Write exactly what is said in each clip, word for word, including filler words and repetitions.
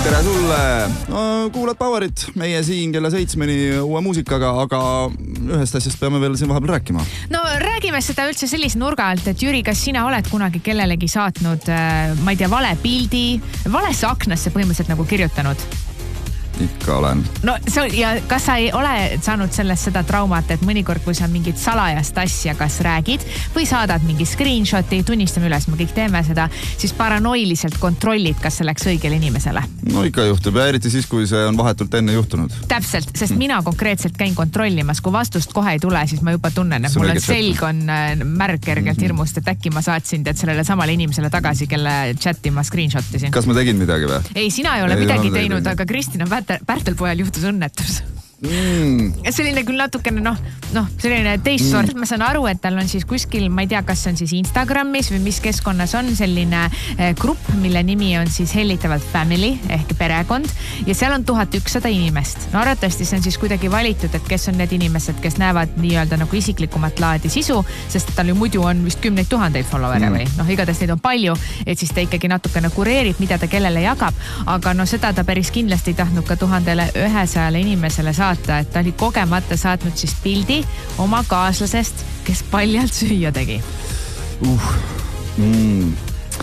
tere sulle! No, kuulad Powerit, meie siin kella seitsmeni uue muusikaga, aga ühest asjast peame veel siin vahepeal rääkima. No räägime seda üldse sellise nurga alt, et Jüri, kas sina oled kunagi kellelegi saatnud, ma ei tea, vale pildi, valesse aknasse põhimõtteliselt nagu kirjutanud? Ikka olen. No ja kas sa ei ole saanud sellest seda traumat, et mõnikord, kui sa mingit salajast asja kas räägid või saadad mingi screenshoti, tunnistame üles, me kõik teeme seda, siis paranoiliselt kontrollid, kas see läks õigele inimesele? No ikka juhtub ja eriti siis, kui see on vahetult enne juhtunud. Täpselt, sest mm. mina konkreetselt käin kontrollimas, kui vastust kohe ei tule, siis ma juba tunnen, et mul on selg on märg kergelt mm-hmm. hirmust, et äkki ma saatsin tead sellele samale inimesele tagasi, kelle chati ma screenshotisin. Kas ma tegin midagi või? Ei, sina ei ole ei, midagi teinud, teinud, aga Kristina Pärtelpojal juhtus õnnetus. Mm. Selline küll natukene, noh, noh, selline teist mm. sort. Ma saan aru, et tal on siis kuskil, ma ei tea, kas on siis Instagramis või mis keskkonnas on selline eh, grupp, mille nimi on siis hellitavalt family ehk perekond ja seal on tuhat ükssada inimest. No arvatavasti see on siis kuidagi valitud, et kes on need inimesed, kes näevad nii-öelda nagu isiklikumat laadi sisu, sest tal ju muidu on vist kümneid tuhandeid follower'e mm. või noh, igatahes neid on palju, et siis ta ikkagi natukene kureerib, mida ta kellele jagab, aga no seda ta päris kindlasti ei tahtnud ka tuhandele ühesajale inimesele saada, et ta oli kogemata saatnud siis pildi oma kaaslasest, kes paljalt süüa tegi. Uh, mm.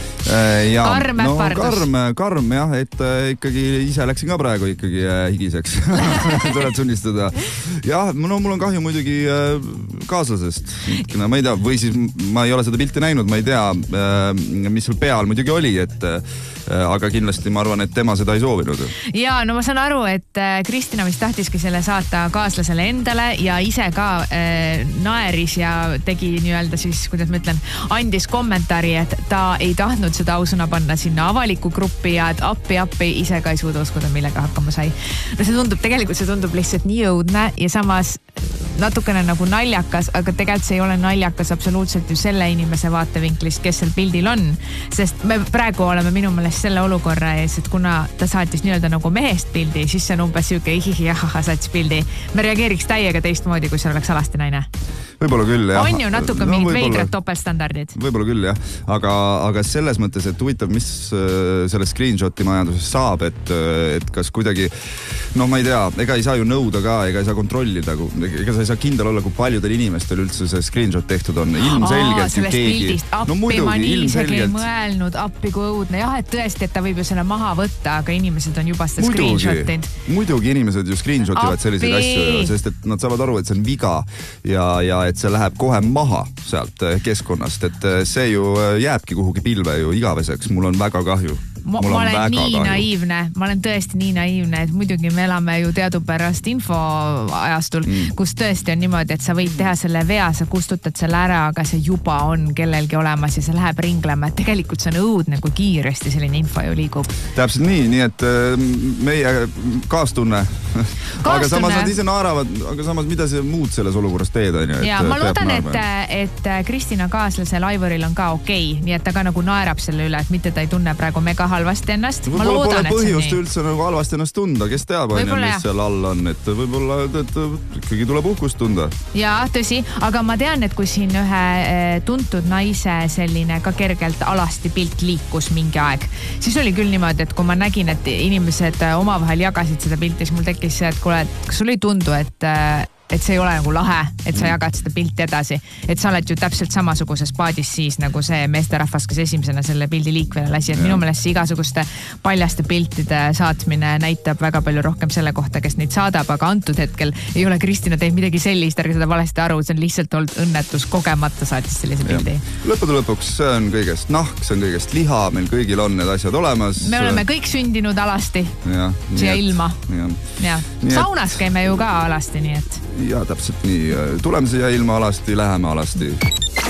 äh, ja, karm no, äpardus. Karm, karm jah, et äh, ikkagi ise läksin ka praegu ikkagi äh, higiseks. Tuleb tunnistada. Jah, no mul on kahju muidugi äh, kaaslasest. No, ma ei tea, või siis ma ei ole seda pilti näinud, ma ei tea, äh, mis sul peal muidugi oli, et äh, aga kindlasti ma arvan, et tema seda ei soovinud. Ja, no ma saan aru, et Kristina vist tahtiski selle saata kaaslasele endale ja ise ka äh, naeris ja tegi nii-öelda siis, kuidas ma ütlen, andis kommentaari, et ta ei tahtnud seda ausõna panna sinna avaliku gruppi ja et appi, appi ise ka ei suuda uskuda, millega hakkama sai. No see tundub, tegelikult see tundub lihtsalt nii õudne ja samas natukene nagu naljakas, aga tegelikult see ei ole naljakas absoluutselt ju selle inimese vaatevinklist, kes seal pildil on. Sest me praegu oleme minu meelest selle olukorra ees, et kuna ta saatis nii-öelda nagu mehest pildi, siis see on umbes siuke ihihi jahaha saatis pildi. Me reageeriks täiega teistmoodi, kui see oleks alasti naine. Võib-olla küll, jah. On ju natuke no, mingid veidrad topelstandardid. Võib-olla küll, jah. Aga, aga selles mõttes, et huvitav, mis sellest screenshoti majanduses saab, et, et kas kuidagi, no ma ei tea, ega ei saa ju nõuda ka, ega ei saa kontrollida, ega sa ei saa kindel olla, kui paljudel inimestel üldse see screenshot tehtud on. Ilmselgelt Aa, sellest keegi... pildist. Appi, no, muidugi, ma nii isegi ei mõelnud, appi kui õudne. Jah, et tõesti, et ta võib ju selle maha võtta, aga inimesed on juba seda screenshotinud. Muidugi inimesed ju screenshotivad selliseid asju, sest et nad saavad aru, et see on viga ja, ja et see läheb kohe maha sealt keskkonnast, et see ju jääbki kuhugi pilve ju igaveseks. Mul on väga kahju. Ma, ma olen nii kahju. naiivne, ma olen tõesti nii naiivne, et muidugi me elame ju teadupärast infoajastul, mm. kus tõesti on niimoodi, et sa võid teha selle vea, sa kustutad selle ära, aga see juba on kellelgi olemas ja see läheb ringlema, et tegelikult see on õudne, kui kiiresti selline info ju liigub. Täpselt nii, nii et meie kaastunne. kaastunne. Aga samas nad ise naaravad, aga samas mida see muud selles olukorras teed on ju? Ja ma loodan, et, et Kristina kaaslasel Aivoril on ka okei, okay, nii et ta ka nagu naerab selle üle, et mitte ta ei tunne praegu mega halvasti ennast. Ma loodan, pole põhjust üldse nagu halvasti ennast tunda, kes teab, on, mis seal all on, et võib-olla et ikkagi tuleb uhkust tunda. Ja tõsi, aga ma tean, et kui siin ühe tuntud naise selline ka kergelt alasti pilt liikus mingi aeg, siis oli küll niimoodi, et kui ma nägin, et inimesed omavahel jagasid seda pilti, siis mul tekkis see, et kuule, kas sul ei tundu, et et see ei ole nagu lahe, et sa jagad seda pilti edasi. Et sa oled ju täpselt samasuguses paadis siis nagu see meesterahvas, kes esimesena selle pildi liikvele lasi. Et minu meelest igasuguste paljaste piltide saatmine näitab väga palju rohkem selle kohta, kes neid saadab, aga antud hetkel ei ole Kristina teinud midagi sellist, ärge seda valesti aru, see on lihtsalt olnud õnnetus kogemata saatis sellise pildi. Lõppude lõpuks see on kõigest nahk, see on kõigest liha, meil kõigil on need asjad olemas. Me oleme kõik sündinud alasti ja, siia et, ilma. Ja. Ja. Saunas käime ju ka alasti, nii et ja täpselt nii. Tuleme siia ilma alasti, läheme alasti.